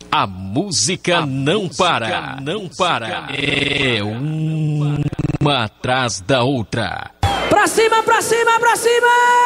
A música não para, não para. É uma atrás da outra. Pra cima, pra cima, pra cima!